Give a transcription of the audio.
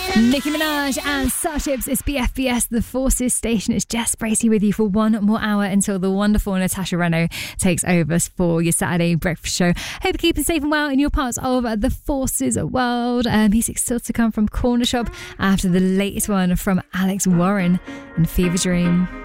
Nicki Minaj and Starships. It's BFBS, the Forces Station. It's Jess Bracey with you for one more hour until the wonderful Natasha Reno takes over for your Saturday breakfast show. Hope you're keeping safe and well in your parts of the Forces world. Music still to come from Corner Shop after the latest one from Alex Warren and Fever Dream.